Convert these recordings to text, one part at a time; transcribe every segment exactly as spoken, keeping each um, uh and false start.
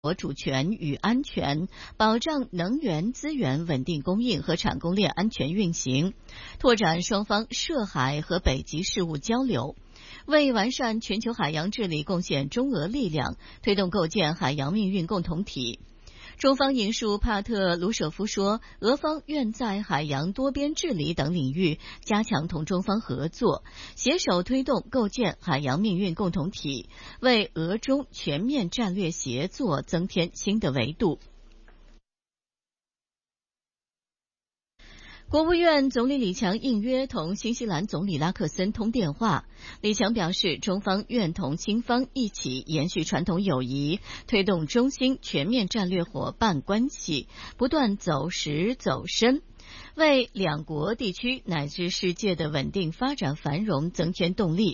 国主权与安全，保障能源资源稳定供应和产供链安全运行，拓展双方涉海和北极事务交流，为完善全球海洋治理贡献中俄力量，推动构建海洋命运共同体。中方引述帕特卢舍夫说，俄方愿在海洋多边治理等领域加强同中方合作，携手推动构建海洋命运共同体，为俄中全面战略协作增添新的维度。国务院总理李强应约同新西兰总理拉克森通电话。李强表示，中方愿同新方一起延续传统友谊，推动中新全面战略伙伴关系不断走实走深，为两国地区乃至世界的稳定发展繁荣增添动力。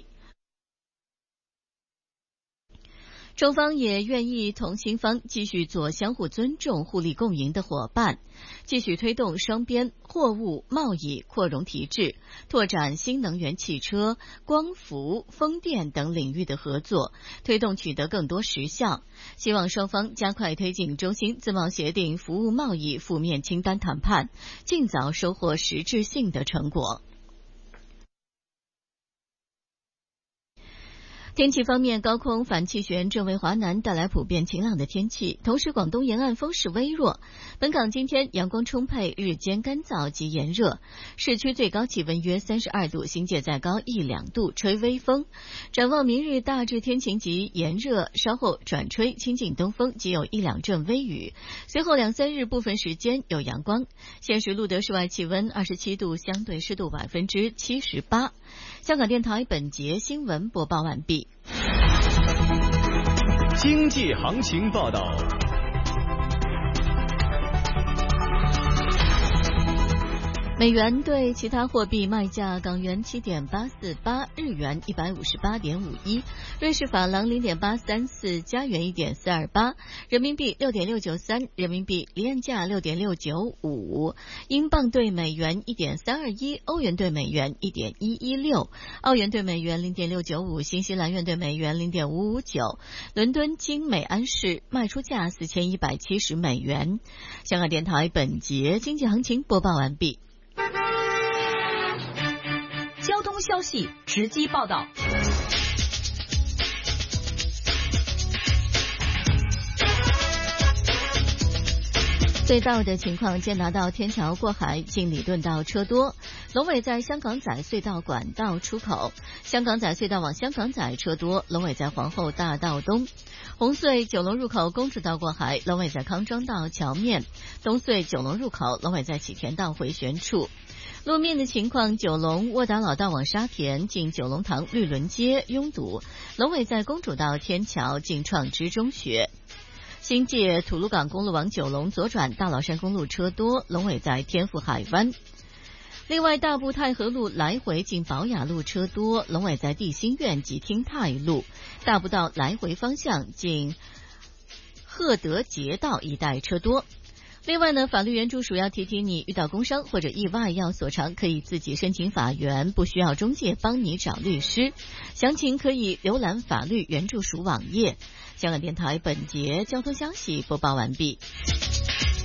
中方也愿意同新方继续做相互尊重、互利共赢的伙伴，继续推动双边货物贸易扩容提质，拓展新能源汽车、光伏、风电等领域的合作，推动取得更多实效。希望双方加快推进中新自贸协定服务贸易负面清单谈判，尽早收获实质性的成果。天气方面，高空反气旋正为华南带来普遍晴朗的天气，同时广东沿岸风势微弱。本港今天阳光充沛，日间干燥及炎热，市区最高气温约三十二度，新界再高一两度，吹微风。展望明日大致天晴及炎热，稍后转吹清劲东风，即有一两阵微雨，随后两三日部分时间有阳光。现时录得室外气温二十七度，相对湿度百分之七十八。香港电台本节新闻播报完毕。 经济行情报道。 美元对其他货币卖价：港元七点八四八，日元一百五十八点五一，瑞士法郎零点八三四，加元一点四二八，人民币六点六九三，人民币离岸价六点六九五，英镑对美元一点三二一，欧元对美元一点一一六，澳元对美元零点六九五，新西兰元对美元零点五五九。伦敦金美安士卖出价四千一百七十美元。香港电台本节经济行情播报完毕。 交通消息直击报道。 隧道的情况，建拿道天桥过海近礼顿道车多，龙尾在香港仔隧道管道出口，香港仔隧道往香港仔车多，龙尾在皇后大道东。红隧九龙入口公主道过海，龙尾在康庄道桥面，东隧九龙入口龙尾在启田道回旋处。路面的情况，九龙沃达老道往沙田近九龙塘绿轮街拥堵，龙尾在公主道天桥近创知中学。新界吐露港公路往九龙左转，大老山公路车多，龙尾在天府海湾。另外，大埔太和路来回进宝雅路车多，龙尾在地心苑及汀泰路。大埔道来回方向近鹤德街道一带车多。另外呢，法律援助署要提提你，遇到工伤或者意外要索偿，可以自己申请法援，不需要中介帮你找律师。详情可以浏览法律援助署网页。香港电台本节交通消息播报完毕。